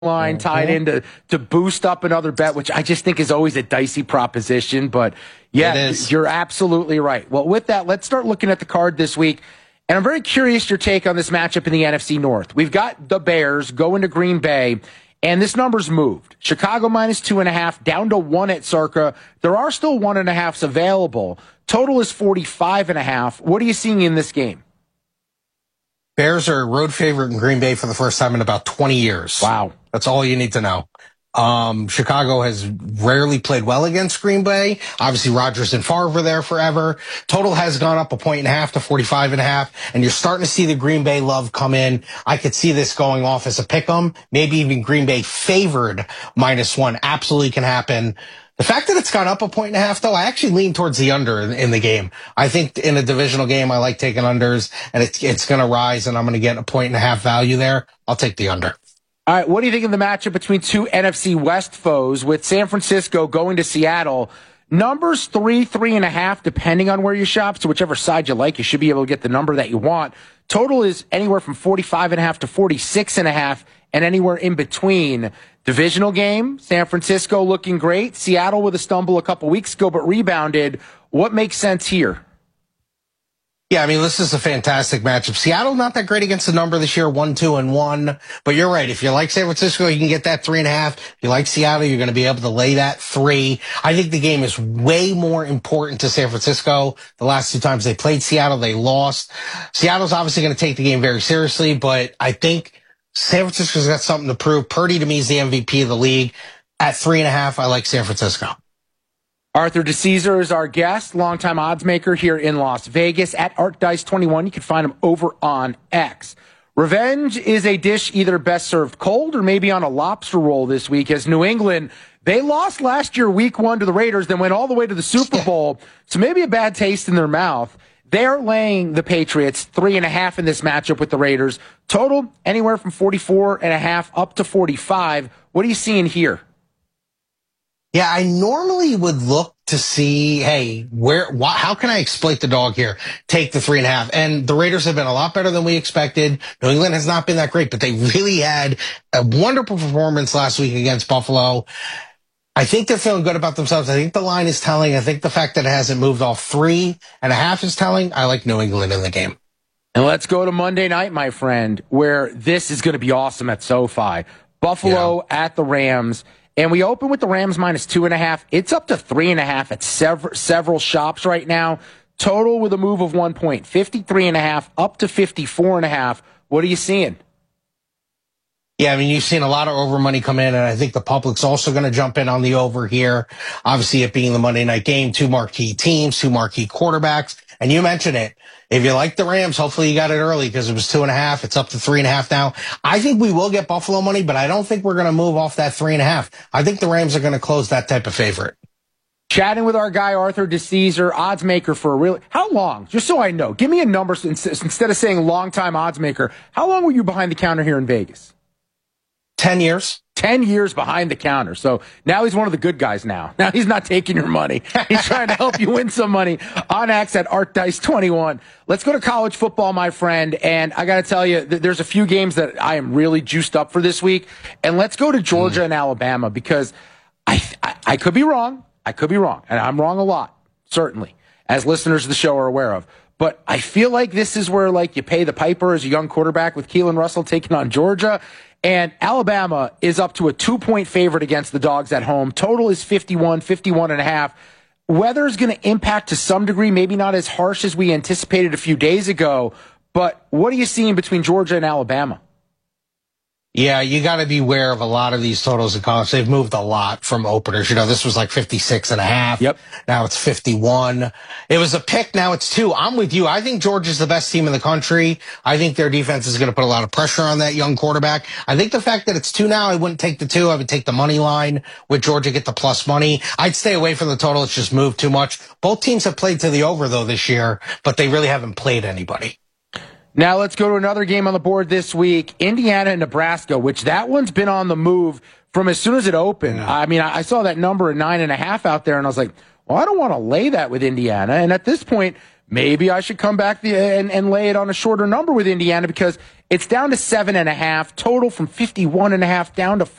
line tied in to boost up another bet, which I just think is always a dicey proposition. But yeah, you're absolutely right. Well, with that, let's start looking at the card this week. And I'm very curious your take on this matchup in the NFC North. We've got the Bears going to Green Bay, and this number's moved. Chicago -2.5, down to 1 at Circa. There are still 1.5s available. Total is 45.5. What are you seeing in this game? Bears are a road favorite in Green Bay for the first time in about 20 years. Wow. That's all you need to know. Chicago has rarely played well against Green Bay. Obviously, Rodgers and Favre were there forever. Total has gone up 1.5 to 45.5, and you're starting to see the Green Bay love come in. I could see this going off as a pick'em, maybe even Green Bay favored -1. Absolutely can happen. The fact that it's gone up 1.5, though, I actually lean towards the under in the game. I think in a divisional game, I like taking unders, and it's going to rise, and I'm going to get 1.5 value there. I'll take the under. All right, what do you think of the matchup between two NFC West foes with San Francisco going to Seattle? Numbers 3.5, depending on where you shop. So whichever side you like, you should be able to get the number that you want. Total is anywhere from 45.5 to 46.5, and anywhere in between. Divisional game, San Francisco looking great. Seattle with a stumble a couple weeks ago, but rebounded. What makes sense here? Yeah, I mean, this is a fantastic matchup. Seattle not that great against the number this year, 1-2-1. But you're right. If you like San Francisco, you can get that 3.5. If you like Seattle, you're going to be able to lay that 3. I think the game is way more important to San Francisco. The last 2 times they played Seattle, they lost. Seattle's obviously going to take the game very seriously, but I think San Francisco's got something to prove. Purdy, to me, is the MVP of the league. At 3.5, I like San Francisco. Arthur DeCesar is our guest, longtime odds maker here in Las Vegas at ArtDice21. You can find him over on X. Revenge is a dish either best served cold or maybe on a lobster roll this week, as New England, they lost last year week 1 to the Raiders, then went all the way to the Super Bowl. So maybe a bad taste in their mouth. They're laying the Patriots 3.5 in this matchup with the Raiders. Total anywhere from 44.5 up to 45. What are you seeing here? Yeah, I normally would look to see, hey, how can I exploit the dog here? Take the 3.5. And the Raiders have been a lot better than we expected. New England has not been that great, but they really had a wonderful performance last week against Buffalo. I think they're feeling good about themselves. I think the line is telling. I think the fact that it hasn't moved off 3.5 is telling. I like New England in the game. And let's go to Monday night, my friend, where this is going to be awesome at SoFi. Buffalo at the Rams. And we open with the Rams -2.5. It's up to 3.5 at several shops right now. Total with a move of 1 point, 53.5 up to 54.5. What are you seeing? Yeah, I mean, you've seen a lot of over money come in, and I think the public's also going to jump in on the over here. Obviously, it being the Monday night game, 2 marquee teams, 2 marquee quarterbacks. And you mentioned it. If you like the Rams, hopefully you got it early because it was 2.5. It's up to 3.5 now. I think we will get Buffalo money, but I don't think we're going to move off that 3.5. I think the Rams are going to close that type of favorite. Chatting with our guy, Arthur DeCesar, odds maker for a real... How long? Just so I know. Give me a number instead of saying long-time odds maker. How long were you behind the counter here in Vegas? 10 years. 10 years behind the counter. So now he's one of the good guys now. Now he's not taking your money. He's trying to help you win some money on X at ArtDice21. Let's go to college football, my friend. And I got to tell you, there's a few games that I am really juiced up for this week. And let's go to Georgia and Alabama because I could be wrong. I could be wrong. And I'm wrong a lot, certainly, as listeners of the show are aware of. But I feel like this is where, like, you pay the piper as a young quarterback with Keelan Russell taking on Georgia. And Alabama is up to a 2-point favorite against the Dogs at home. Total is 51.5. Weather is going to impact to some degree, maybe not as harsh as we anticipated a few days ago. But what are you seeing between Georgia and Alabama? Yeah, you got to be aware of a lot of these totals in college. They've moved a lot from openers. You know, this was like 56.5. Yep. Now it's 51. It was a pick. Now it's 2. I'm with you. I think Georgia's the best team in the country. I think their defense is going to put a lot of pressure on that young quarterback. I think the fact that it's 2 now, I wouldn't take the 2. I would take the money line with Georgia, get the plus money. I'd stay away from the total. It's just moved too much. Both teams have played to the over, though, this year, but they really haven't played anybody. Now let's go to another game on the board this week, Indiana and Nebraska, which that one's been on the move from as soon as it opened. Yeah. I mean, I saw that number at 9.5 out there, and I was like, well, I don't want to lay that with Indiana. And at this point, maybe I should come back and lay it on a shorter number with Indiana because it's down to 7.5 total from 51.5 down to